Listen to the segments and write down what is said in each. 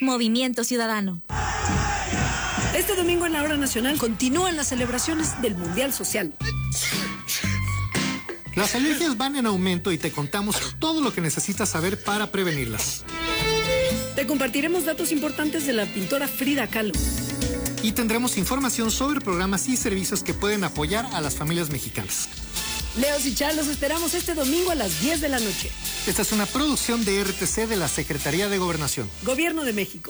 Movimiento Ciudadano. Este domingo en la Hora Nacional continúan las celebraciones del Mundial Social. Las alergias van en aumento y te contamos todo lo que necesitas saber para prevenirlas. Te compartiremos datos importantes de la pintora Frida Kahlo. Y tendremos información sobre programas y servicios que pueden apoyar a las familias mexicanas. Leos y Char, los esperamos este domingo a las 10 de la noche. Esta es una producción de RTC de la Secretaría de Gobernación. Gobierno de México.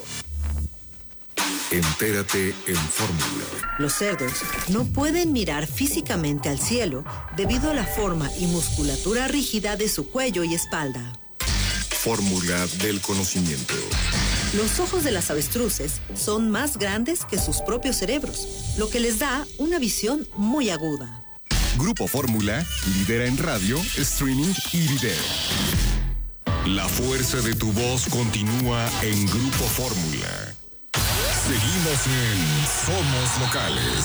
Entérate en Fórmula. Los cerdos no pueden mirar físicamente al cielo debido a la forma y musculatura rígida de su cuello y espalda. Fórmula del conocimiento. Los ojos de las avestruces son más grandes que sus propios cerebros, lo que les da una visión muy aguda. Grupo Fórmula lidera en radio, streaming y video. La fuerza de tu voz continúa en Grupo Fórmula. Seguimos en Somos Locales.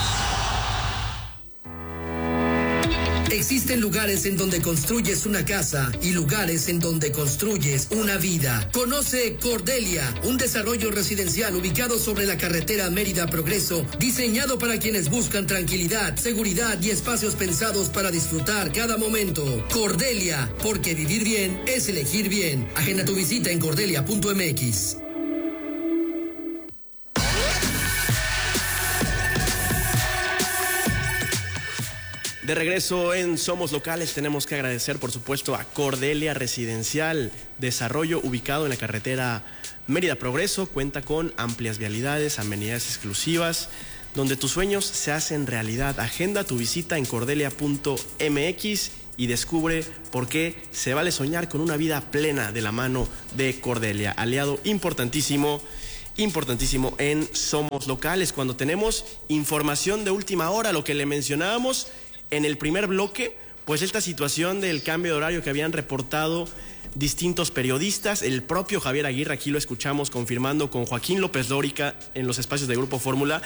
Existen lugares en donde construyes una casa y lugares en donde construyes una vida. Conoce Cordelia, un desarrollo residencial ubicado sobre la carretera Mérida Progreso, diseñado para quienes buscan tranquilidad, seguridad y espacios pensados para disfrutar cada momento. Cordelia, porque vivir bien es elegir bien. Agenda tu visita en cordelia.mx. De regreso en Somos Locales, tenemos que agradecer, por supuesto, a Cordelia Residencial, desarrollo ubicado en la carretera Mérida Progreso. Cuenta con amplias vialidades, amenidades exclusivas, donde tus sueños se hacen realidad. Agenda tu visita en cordelia.mx y descubre por qué se vale soñar con una vida plena de la mano de Cordelia, aliado importantísimo en Somos Locales, cuando tenemos información de última hora, lo que le mencionábamos en el primer bloque, pues esta situación del cambio de horario que habían reportado distintos periodistas, el propio Javier Aguirre, aquí lo escuchamos confirmando con Joaquín López Dóriga en los espacios de Grupo Fórmula,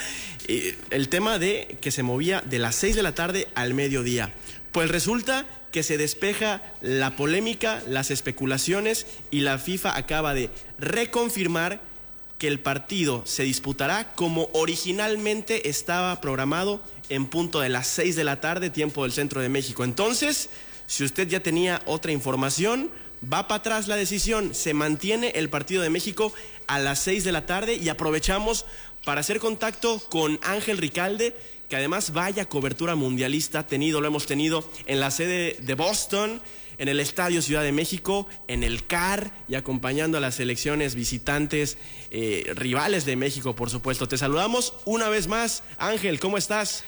el tema de que se movía de las 6 de la tarde al mediodía. Pues resulta que se despeja la polémica, las especulaciones, y la FIFA acaba de reconfirmar que el partido se disputará como originalmente estaba programado, en punto de las 6 de la tarde, tiempo del centro de México. Entonces, si usted ya tenía otra información, va para atrás la decisión. Se mantiene el partido de México a las 6 de la tarde y aprovechamos para hacer contacto con Ángel Ricalde, que además vaya cobertura mundialista lo hemos tenido en la sede de Boston, en el Estadio Ciudad de México, en el CAR y acompañando a las selecciones visitantes, rivales de México, por supuesto. Te saludamos una vez más. Ángel, ¿cómo estás?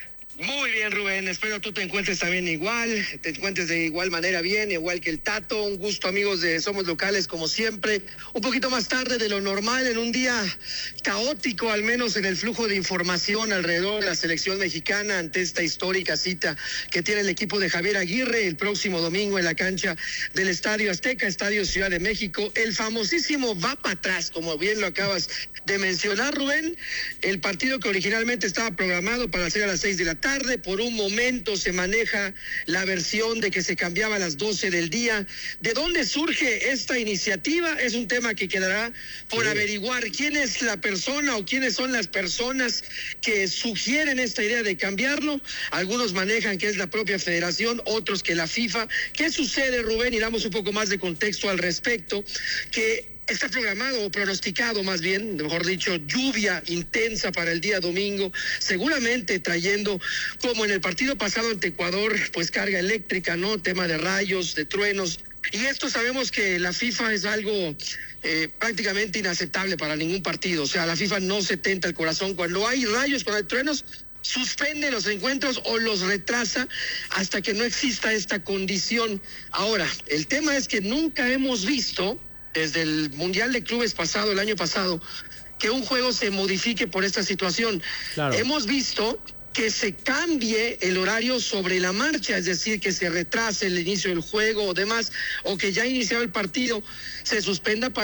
Muy bien, Rubén, espero tú te encuentres también te encuentres de igual manera bien, igual que el Tato. Un gusto, amigos de Somos Locales, como siempre, un poquito más tarde de lo normal, en un día caótico, al menos en el flujo de información alrededor de la selección mexicana, ante esta histórica cita que tiene el equipo de Javier Aguirre el próximo domingo en la cancha del Estadio Azteca, Estadio Ciudad de México. El famosísimo va para atrás, como bien lo acabas de mencionar, Rubén. El partido que originalmente estaba programado para ser a las 6 de la tarde, por un momento se maneja la versión de que se cambiaba a las 12 del día. ¿De dónde surge esta iniciativa? Es un tema que quedará por averiguar. ¿Quién es la persona o quiénes son las personas que sugieren esta idea de cambiarlo? Algunos manejan que es la propia federación, otros que la FIFA. ¿Qué sucede, Rubén? Y damos un poco más de contexto al respecto, que está programado o pronosticado, más bien, mejor dicho, lluvia intensa para el día domingo, seguramente trayendo, como en el partido pasado ante Ecuador, pues carga eléctrica, ¿no? Tema de rayos, de truenos. Y esto sabemos que la FIFA es algo prácticamente inaceptable para ningún partido. O sea, la FIFA no se tenta el corazón. Cuando hay rayos, cuando hay truenos, suspende los encuentros o los retrasa hasta que no exista esta condición. Ahora, el tema es que nunca hemos visto, desde el Mundial de Clubes pasado, el año pasado, que un juego se modifique por esta situación. Claro. Hemos visto que se cambie el horario sobre la marcha, es decir, que se retrase el inicio del juego o demás, o que ya iniciado el partido se suspenda para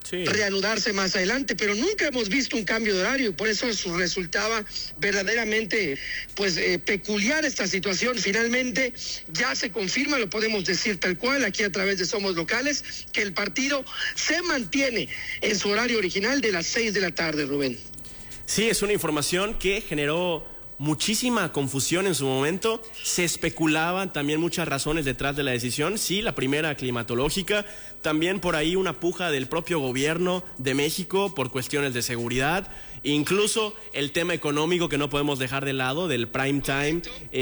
reanudarse más adelante, pero nunca hemos visto un cambio de horario y por eso resultaba verdaderamente peculiar esta situación. Finalmente ya se confirma, lo podemos decir tal cual aquí a través de Somos Locales, que el partido se mantiene en su horario original de las 6 de la tarde, Rubén. Sí, es una información que generó muchísima confusión en su momento. Se especulaban también muchas razones detrás de la decisión. Sí, la primera climatológica, también por ahí una puja del propio gobierno de México por cuestiones de seguridad, incluso el tema económico que no podemos dejar de lado del prime time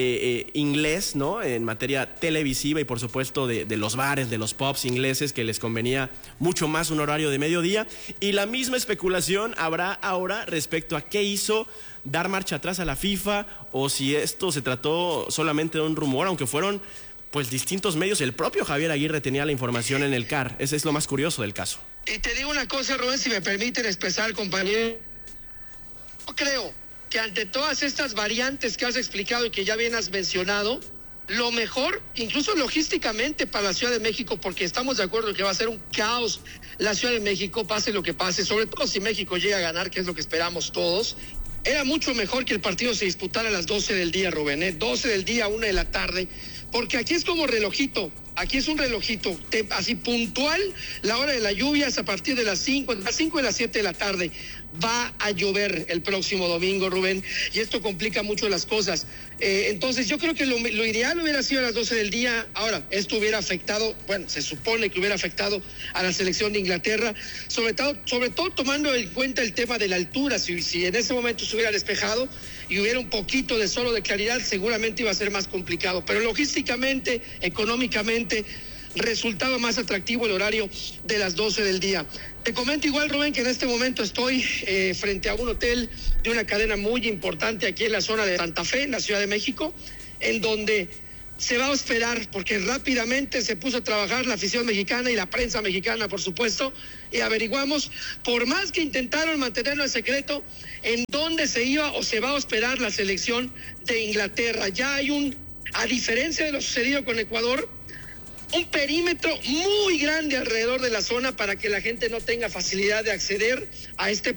inglés, ¿no? En materia televisiva y por supuesto de los bares, de los pubs ingleses, que les convenía mucho más un horario de mediodía. Y la misma especulación habrá ahora respecto a qué hizo dar marcha atrás a la FIFA, o si esto se trató solamente de un rumor, aunque fueron pues distintos medios. El propio Javier Aguirre tenía la información en el CAR. Ese es lo más curioso del caso. Y te digo una cosa, Rubén, si me permiten expresar, compañero. Yo creo que ante todas estas variantes que has explicado y que ya bien has mencionado, lo mejor, incluso logísticamente para la Ciudad de México, porque estamos de acuerdo que va a ser un caos la Ciudad de México, pase lo que pase, sobre todo si México llega a ganar, que es lo que esperamos todos. Era mucho mejor que el partido se disputara a las 12 del día, Rubén, 12 del día, 1 de la tarde, porque aquí es como relojito, aquí es un relojito, así puntual, la hora de la lluvia es a partir de las 5 y las 7 de la tarde. Va a llover el próximo domingo, Rubén, y esto complica mucho las cosas. Entonces yo creo que lo ideal hubiera sido a las 12 del día. Ahora, esto hubiera afectado, bueno, se supone que hubiera afectado a la selección de Inglaterra, sobre todo tomando en cuenta el tema de la altura. Si en ese momento se hubiera despejado y hubiera un poquito de solo de claridad, seguramente iba a ser más complicado. Pero logísticamente, económicamente, resultaba más atractivo el horario de las 12 del día. Te comento igual, Rubén, que en este momento estoy frente a un hotel de una cadena muy importante aquí en la zona de Santa Fe, en la Ciudad de México, en donde se va a hospedar, porque rápidamente se puso a trabajar la afición mexicana y la prensa mexicana, por supuesto, y averiguamos, por más que intentaron mantenerlo en secreto, en dónde se iba o se va a hospedar la selección de Inglaterra. Ya hay a diferencia de lo sucedido con Ecuador, un perímetro muy grande alrededor de la zona para que la gente no tenga facilidad de acceder a este...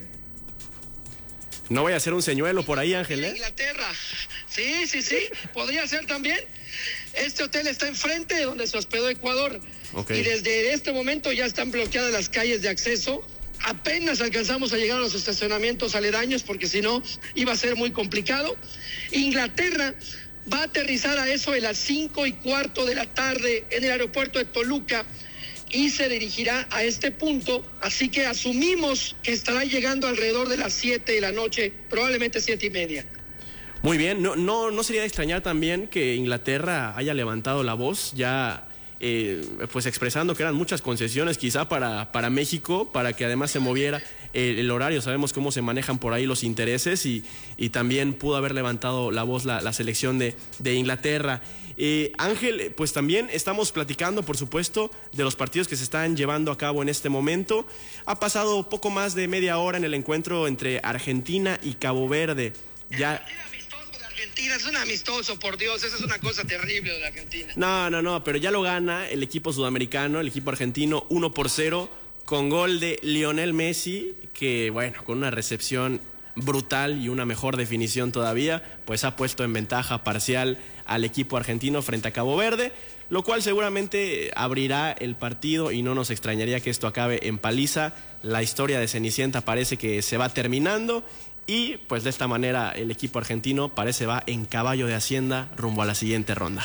No vaya a ser un señuelo por ahí, Ángel, ¿eh? Inglaterra. Sí, podría ser también. Este hotel está enfrente de donde se hospedó Ecuador. Okay. Y desde este momento ya están bloqueadas las calles de acceso. Apenas alcanzamos a llegar a los estacionamientos aledaños, porque si no iba a ser muy complicado. Inglaterra va a aterrizar a eso de las 5:15 de la tarde en el aeropuerto de Toluca y se dirigirá a este punto, así que asumimos que estará llegando alrededor de las 7 de la noche, probablemente 7:30. Muy bien, no sería de extrañar también que Inglaterra haya levantado la voz ya, pues expresando que eran muchas concesiones quizá para México, para que además se moviera el horario. Sabemos cómo se manejan por ahí los intereses y también pudo haber levantado la voz la selección de Inglaterra. Ángel, pues también estamos platicando, por supuesto, de los partidos que se están llevando a cabo en este momento. Ha pasado poco más de media hora en el encuentro entre Argentina y Cabo Verde. Ya... Argentina es un amistoso, por Dios, esa es una cosa terrible de la Argentina. No, pero ya lo gana el equipo sudamericano, el equipo argentino, 1-0, con gol de Lionel Messi, que bueno, con una recepción brutal y una mejor definición todavía, pues ha puesto en ventaja parcial al equipo argentino frente a Cabo Verde, lo cual seguramente abrirá el partido y no nos extrañaría que esto acabe en paliza. La historia de Cenicienta parece que se va terminando. Y pues de esta manera el equipo argentino parece va en caballo de Hacienda rumbo a la siguiente ronda.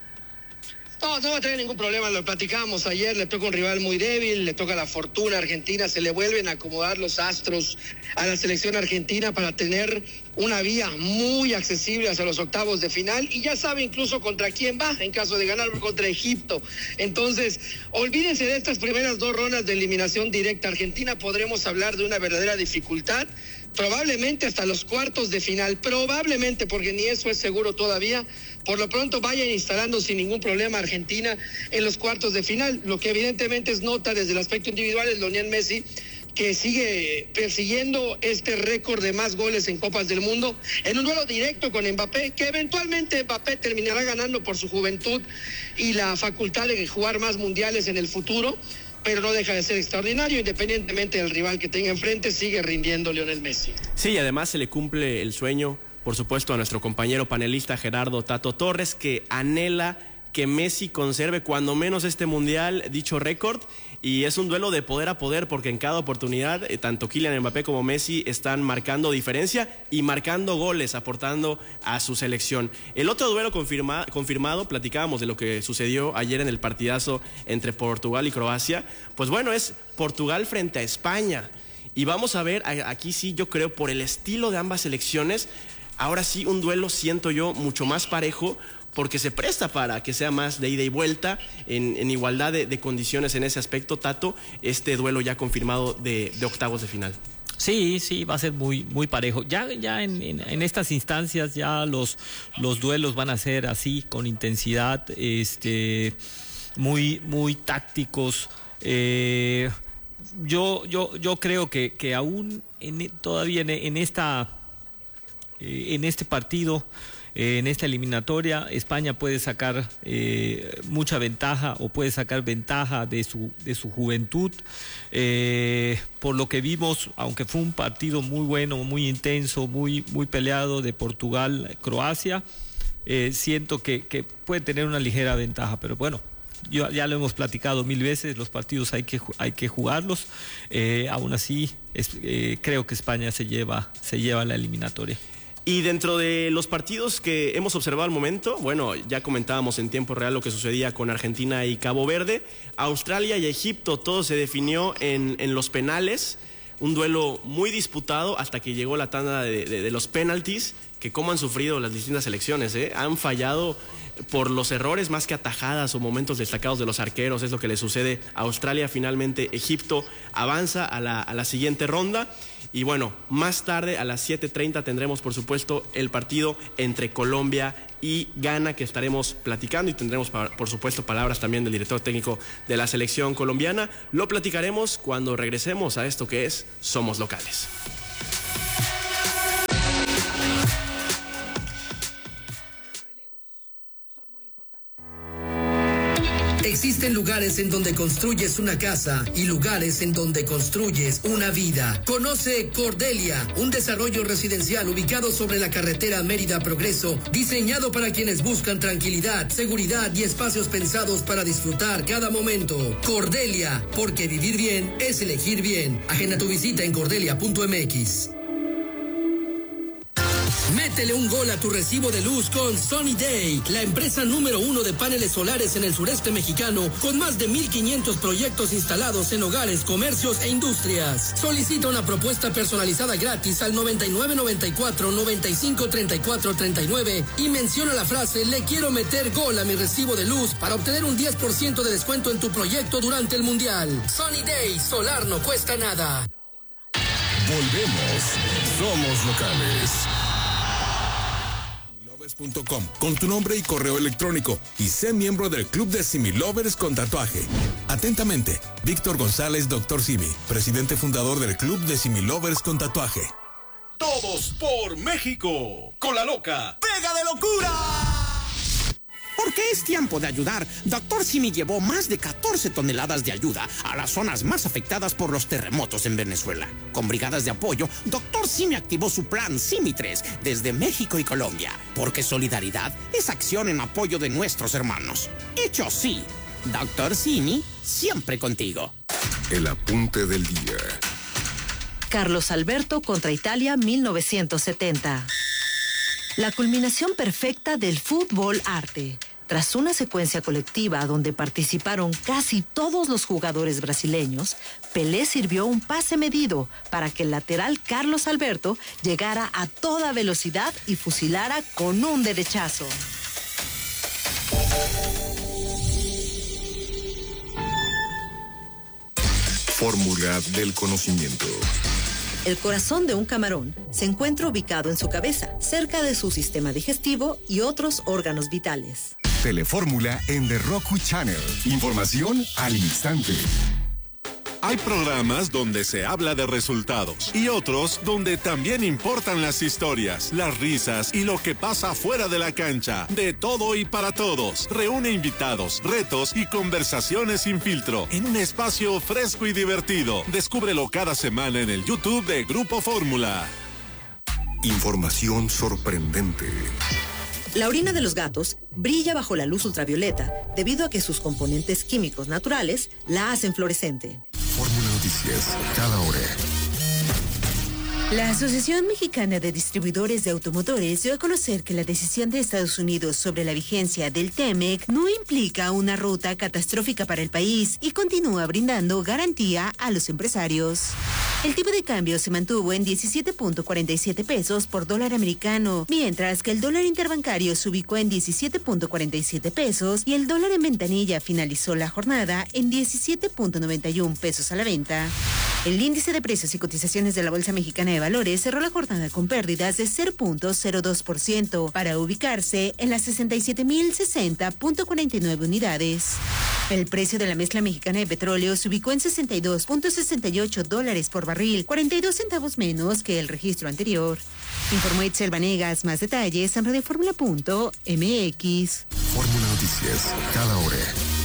No va a tener ningún problema, lo platicábamos ayer, le toca un rival muy débil, le toca la fortuna argentina, se le vuelven a acomodar los astros a la selección argentina para tener una vía muy accesible hacia los octavos de final y ya sabe incluso contra quién va en caso de ganar, contra Egipto. Entonces, olvídense de estas primeras 2 rondas de eliminación directa. Argentina podremos hablar de una verdadera dificultad, probablemente hasta los cuartos de final, probablemente, porque ni eso es seguro todavía. Por lo pronto vayan instalando sin ningún problema Argentina en los cuartos de final. Lo que evidentemente es nota desde el aspecto individual es Lionel Messi, que sigue persiguiendo este récord de más goles en Copas del Mundo en un duelo directo con Mbappé, que eventualmente Mbappé terminará ganando por su juventud y la facultad de jugar más mundiales en el futuro. pero no deja de ser extraordinario, independientemente del rival que tenga enfrente, sigue rindiendo Lionel Messi. Sí, y además se le cumple el sueño, por supuesto, a nuestro compañero panelista Gerardo Tato Torres, que anhela que Messi conserve cuando menos este mundial, dicho récord, y es un duelo de poder a poder, porque en cada oportunidad tanto Kylian Mbappé como Messi están marcando diferencia y marcando goles, aportando a su selección. El otro duelo confirmado, platicábamos de lo que sucedió ayer en el partidazo entre Portugal y Croacia, pues bueno, es Portugal frente a España, y vamos a ver, aquí sí yo creo por el estilo de ambas selecciones, ahora sí un duelo siento yo mucho más parejo, porque se presta para que sea más de ida y vuelta, en igualdad de condiciones en ese aspecto, Tato, este duelo ya confirmado de octavos de final. Sí, va a ser muy parejo. Ya en estas instancias ya los duelos van a ser así, con intensidad, muy tácticos. Yo creo que aún todavía en este partido, en esta eliminatoria, España puede sacar mucha ventaja, o puede sacar ventaja de su juventud. Por lo que vimos, aunque fue un partido muy bueno, muy intenso, muy peleado de Portugal-Croacia, siento que puede tener una ligera ventaja, pero bueno, ya lo hemos platicado 1000 veces, los partidos hay que jugarlos. Aún así, creo que España se lleva la eliminatoria. Y dentro de los partidos que hemos observado al momento, bueno, ya comentábamos en tiempo real lo que sucedía con Argentina y Cabo Verde, Australia y Egipto, todo se definió en los penales, un duelo muy disputado hasta que llegó la tanda de los penaltis, que cómo han sufrido las distintas selecciones, han fallado por los errores más que atajadas o momentos destacados de los arqueros, es lo que le sucede a Australia. Finalmente Egipto avanza a la siguiente ronda. Y bueno, más tarde a las 7:30 tendremos, por supuesto, el partido entre Colombia y Ghana, que estaremos platicando, y tendremos, por supuesto, palabras también del director técnico de la selección colombiana. Lo platicaremos cuando regresemos a esto que es Somos Locales. Existen lugares en donde construyes una casa y lugares en donde construyes una vida. Conoce Cordelia, un desarrollo residencial ubicado sobre la carretera Mérida Progreso, diseñado para quienes buscan tranquilidad, seguridad y espacios pensados para disfrutar cada momento. Cordelia, porque vivir bien es elegir bien. Agenda tu visita en cordelia.mx. Métele un gol a tu recibo de luz con Sunny Day, la empresa número 1 de paneles solares en el sureste mexicano, con más de 1,500 proyectos instalados en hogares, comercios e industrias. Solicita una propuesta personalizada gratis al 9994-953439 y menciona la frase "le quiero meter gol a mi recibo de luz" para obtener un 10% de descuento en tu proyecto durante el Mundial. Sunny Day, solar no cuesta nada. Volvemos. Somos Locales. Con tu nombre y correo electrónico y sé miembro del Club de Similovers con tatuaje. Atentamente, Víctor González, Dr. Simi, presidente fundador del Club de Similovers con tatuaje. Todos por México, con la loca Pega de Locura. Porque es tiempo de ayudar. Dr. Simi llevó más de 14 toneladas de ayuda a las zonas más afectadas por los terremotos en Venezuela. Con brigadas de apoyo, Dr. Simi activó su plan Simi 3 desde México y Colombia. Porque solidaridad es acción en apoyo de nuestros hermanos. Hecho sí, Dr. Simi, siempre contigo. El apunte del día. Carlos Alberto contra Italia 1970. La culminación perfecta del fútbol arte. Tras una secuencia colectiva donde participaron casi todos los jugadores brasileños, Pelé sirvió un pase medido para que el lateral Carlos Alberto llegara a toda velocidad y fusilara con un derechazo. Fórmula del conocimiento. El corazón de un camarón se encuentra ubicado en su cabeza, cerca de su sistema digestivo y otros órganos vitales. Telefórmula en The Roku Channel. Información al instante. Hay programas donde se habla de resultados y otros donde también importan las historias, las risas y lo que pasa fuera de la cancha. De todo y para todos. Reúne invitados, retos y conversaciones sin filtro en un espacio fresco y divertido. Descúbrelo cada semana en el YouTube de Grupo Fórmula. Información sorprendente. La orina de los gatos brilla bajo la luz ultravioleta debido a que sus componentes químicos naturales la hacen fluorescente. Fórmula Noticias, cada hora. La Asociación Mexicana de Distribuidores de Automotores dio a conocer que la decisión de Estados Unidos sobre la vigencia del TEMEC no implica una ruta catastrófica para el país y continúa brindando garantía a los empresarios. El tipo de cambio se mantuvo en 17.47 pesos por dólar americano, mientras que el dólar interbancario se ubicó en 17.47 pesos y el dólar en ventanilla finalizó la jornada en 17.91 pesos a la venta. El índice de precios y cotizaciones de la Bolsa Mexicana de Valores cerró la jornada con pérdidas de 0.02% para ubicarse en las 67.060.49 unidades. El precio de la mezcla mexicana de petróleo se ubicó en $62.68 por barril, 42 centavos menos que el registro anterior. Informó Itzel Vanegas. Más detalles en radioformula.mx. Fórmula Noticias, cada hora.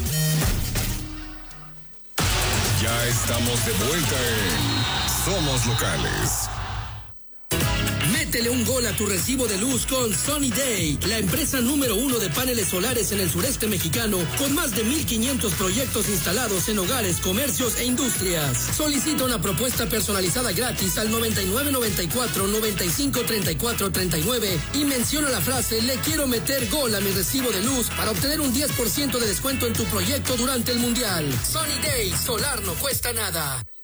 Ya estamos de vuelta en Somos Locales. Métele un gol a tu recibo de luz con Sunny Day, la empresa número 1 de paneles solares en el sureste mexicano, con más de 1,500 proyectos instalados en hogares, comercios e industrias. Solicita una propuesta personalizada gratis al 9994-953439 y menciona la frase "le quiero meter gol a mi recibo de luz" para obtener un 10% de descuento en tu proyecto durante el Mundial. Sunny Day, solar no cuesta nada.